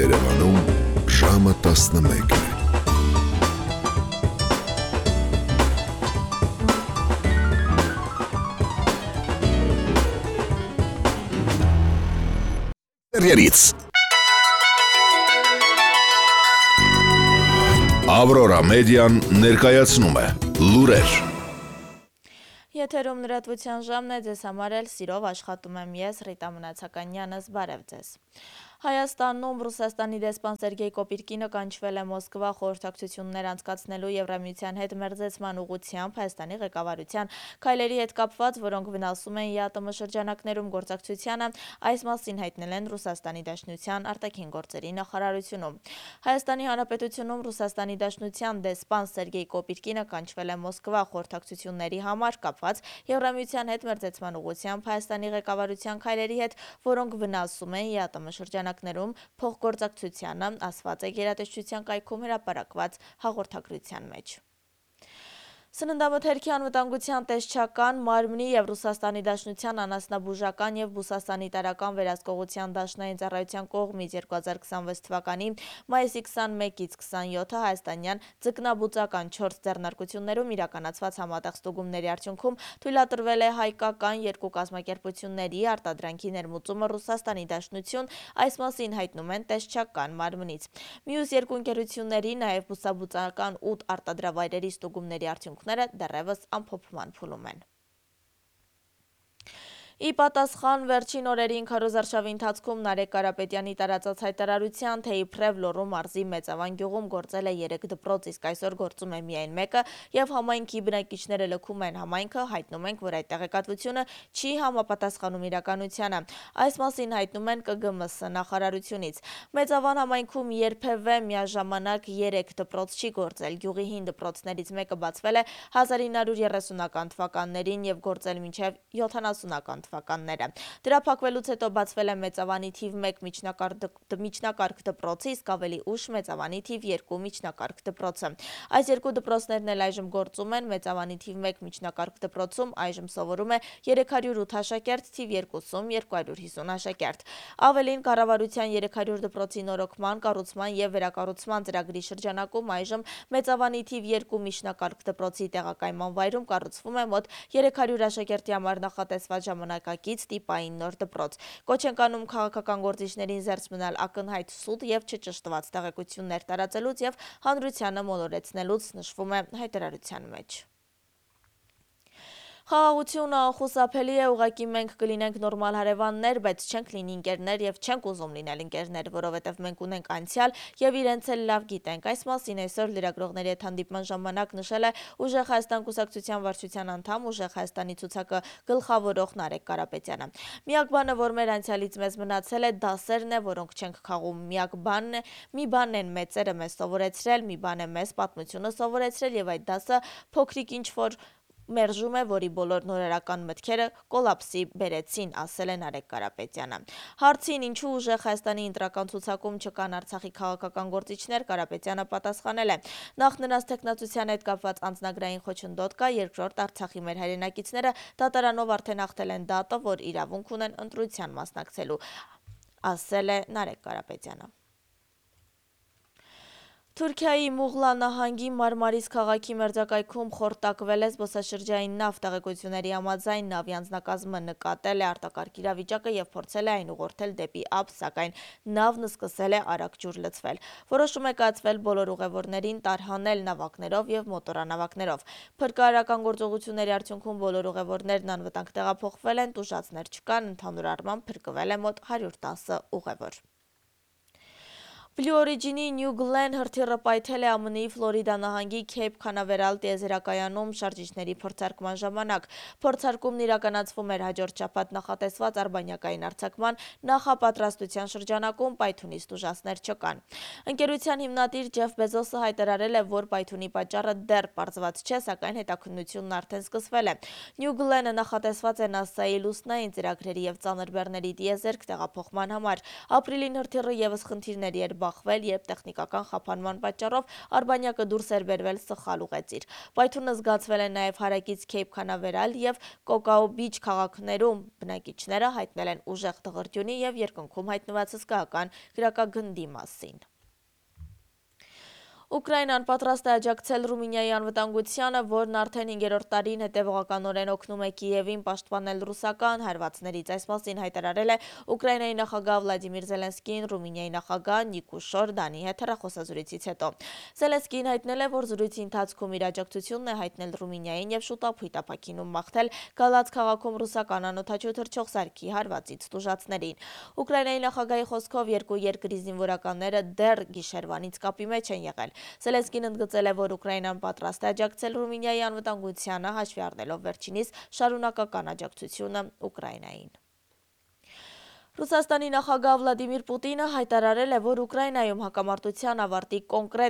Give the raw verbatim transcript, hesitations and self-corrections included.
Երևանում ժամը տասնմեկն է։ Երից Ավրորա մեդիան ներկայացնում է լուրեր։ Եթերում լրատվության ժամն է, ձեզ համար էլ սիրով աշխատում եմ ես, Ռիտա Մնացականյանս, բարև ձեզ։ Հայաստանում Ռուսաստանի դեսպան Սերգեյ Կոպիրկինը կանչվել է Մոսկվա խորհրդակցություններ անցկացնելու Եվրամիության հետ մերձեցման ուղղությամբ Հայաստանի ղեկավարության քայլերի հետ կապված, որոնք վնասում են ԵԱՏՄ շրջանակներում գործակցությանը, այս մասին հայտնել են Ռուսաստանի Դաշնության արտաքին գործերի նախարարությունում։ Հայաստանի Հանրապետությունում Ռուսաստանի Դաշնության դեսպան Սերգեյ Կոպիրկինը կանչվել է Մոսկվա խորհրդակցությունների համար կապված Եվրամիության հետ մերձեցման ուղղությամբ Հայաստանի ղեկավարության քայլերի հետ, որոնք վնասում են ԵԱՏՄ շրջանակներում փոխգործակցությանը, ասված է գերատեսչության կայքում հրապարակված հաղորդագրության մեջ։ Սննդամթերքի անվտանգության տեսչական, մարմնի և Ռուսաստանի Դաշնության անասնաբուժական և բուսասանիտարական վերահսկողության դաշնային ծառայության կողմից երկու հազար քսանվեց թվականի մայիսի քսանմեկից քսանյոթը հայաստանյան ձկնաբուծական չորս ձեռնարկություններում իրականացված համատեղ ստուգումների արդյունքում թույլատրվել է հայկական երկու կազմակերպությունների արտադրանքի ներմուծումը Ռուսաստանի Դաշնություն, այս մասին հայտնում են տեսչական մարմնից։ Մյուս երկու ընկերությունների, նաև բուսաբուծական ութ արտադրավայրերի ստուգումների արդյունքում դեռևս ամփոփման փուլում են։ Ի պատասխան վերջին օրերին քարոզարշավի ընթացքում Նարեկ Կարապետյանի տարածած հայտարարության, թե իբրև Լոռու մարզի Մեծավան գյուղում գործել է երեք դպրոց, իսկ այսօր գործում է միայն մեկը, եւ համայնքի բնակիչները լքում են համայնքը, հայտնում ենք, որ այդ տեղեկատվությունը չի համապատասխանում իրականությանը։ Այս մասին հայտնում են Կ Գ M S նախարարությունից։ Մեծավան համայնքում երբևէ միաժամանակ երեք դպրոց չի գործել։ Գյուղի հին դպրոցներից մեկը բացվել է հազար ինը հարյուր երեսունական թվականներին եւ գործել մինչեւ յոթանասունական թվականները։ Դրա փակվելուց հետո բացվել է Մեծավանի թիվ մեկ միջնակարգ դպրոցը, իսկ ավելի ուշ Մեծավանի թիվ երկու միջնակարգ դպրոցը։ Այս երկու դպրոցներն էլ այժմ գործում են։ Մեծավանի թիվ մեկ միջնակարգ դպրոցում այժմ սովորում է երեք հարյուր ութ աշակերտ, թիվ երկուսում երկու հարյուր հիսուն աշակերտ։ Ավելին, կառավարության երեք հարյուր դպրոցի նորոգման, կառուցման եւ վերակառուցման ծրագրի շրջանակում այժմ Մեծավանի թիվ երկու միջնակարգ դպրոցի տեղակայման վայրում կառուցվում է մոտ երեք հարյուր աշակերտի համար նախատեսված ժամանակակից տիպային նոր դպրոց։ Կոչ ենք անում քաղաքական գործիչներին զերծ մնալ ակնհայտ սուտ եւ չճշտված տեղեկություններ տարածելուց եւ հանրությանը մոլորեցնելուց, նշվում է հայտարարության մեջ։ Խաղաղությունը անխուսափելի է, ուղղակի մենք կլինենք նորմալ հարևաններ, բայց չենք լինի ընկերներ եւ չենք ուզում լինել ընկերներ, որովհետեւ մենք ունենք անցյալ եւ իրենց էլ լավ գիտենք։ Այս մասին այսօր լրագրողների հետ հանդիպման ժամանակ նշել է Ուժեղ Հայաստան կուսակցության վարչության անդամ, Ուժեղ Հայաստանի ցուցակը գլխավորող Նարեկ Կարապետյանը։ Միակ բանը, որ մեր անցյալից մեզ մնացել է, դասերն է, որոնք չենք խաղում։ Միակ բանն է, մի բան են մեծերը մեզ սովորեցրել, մի բան է մեզ պատմությունը սովորեցրել եւ այդ դասը փոքրիկ ինչ որ մերժում է, որի բոլոր նորարարական մտքերը կոլապսի բերեցին, ասել է Նարեկ Կարապետյանը։ Հարցին ինչու Ուժեղ Հայաստանի ընտրական ցուցակում չկան Արցախի քաղաքական գործիչներ, Կարապետյանը պատասխանել է. Նախ նրանց տեխնացության հետ կապված անձնագրային խոչընդոտ կա, երկրորդ Արցախի մեր հայրենակիցները դատարանով արդեն հաղթել են դատը, որ իրավունք ունեն ընտրության մասնակցելու, ասել է Նարեկ Կարապետյանը։ Թուրքիայի Մուղլա նահանգի Մարմարիս քաղաքի մերձակայքում խորտակվել է զբոսաշրջային նավ, տեղեկությունների համաձայն նավի անձնակազմը նկատել է արտակարգ իրավիճակը եւ փորձել է այն ուղղորդել դեպի ափ, սակայն նավն սկսել է արագ ջուր լցվել։ Որոշում է կայացվել բոլոր ուղևորներին տարհանել նավակներով եւ մոտորանավակներով։ Փրկարարական գործողությունների արդյունքում բոլոր ուղևորներն անվտանգ տեղափոխվել են, տուժածներ չկան, ընդհանուր առմամբ փրկվել է մոտ հարյուր տասը ուղևոր։ Blue Origin-ի New Glenn հրթիռը պայթել է Ամն Ի Ֆլորիդա նահանգի Քեյփ Քանավերալ տիեզերակայանում շարժիչների փորձարկման ժամանակ։ Փորձարկումն իրականացվում էր հաջորդ շաբաթ նախատեսված արբանյակային արձակման նախապատրաստության շրջանակում, պայթյունից տուժածներ չկան։ Ընկերության հիմնադիր Ջեֆ Բեզոսը հայտարարել է, որ պայթյունի պատճառը դեռ պարզված չէ, սակայն հետաքննությունն արդեն սկսվել է։ New Glenn-ը նախատեսված է ՆԱՍԱ-ի լուսնային ծրագրերի եւ ծանր բեռների տիեզերք տեղափոխման համար։ Ապրիլին հրթիռը եւս խնդիրների էր բախվել, երբ տեխնիկական խափանման պատճառով Արբանյակը դուրս էր բերվել սխալ ուղեծիր։ Պայթյունը զգացվել է նաև հարակից Քեյփ Քանավերալ և Կոկաո Բիչ քաղաքներում։ Բնակիչները հայտնել են ուժեղ դղրդյունի և երկնքում հայտնված հսկայական կրակագնդի մասին։ Ուկրաինան պատրաստ է աջակցել Ռումինիայի անվտանգությանը, որն արդեն հինգերորդ տարին հետևողականորեն օգնում է Կիևին պաշտպանել ռուսական հարվածներից։ Այս մասին հայտարարել է Ուկրաինայի նախագահ Վլադիմիր Զելենսկին Ռումինիայի նախագահ Նիկուշոր Դանի հետ հեռախոսազրույցից հետո։ Զելենսկին հայտնել է, որ զրույցի ընթացքում իր աջակցությունն է հայտնել Ռումինիային և շուտափույթ ապաքինում մաղթել Գալաց քաղաքում ռուսական անօդաչու թռչող սարքի հարվածից տուժածներին։ Ուկրաինայի նախագահի խոսքով երկու երկրի զինվորականները դեռ գիշերվանից կապի մեջ են եղել։ Զելենսկին ընդգծել է, որ Ուկրաինան պատրաստ է աջակցել Ռումինիայի անվտանգությանը, հաշվի առնելով վերջինիս շարունակական աջակցությունը Ուկրաինային։ Ռուսաստանի նախագահ Վլադիմիր Պուտինը հայտարարել է, որ Ուկրաինայում հակամարտության ավարտի կոնկրետ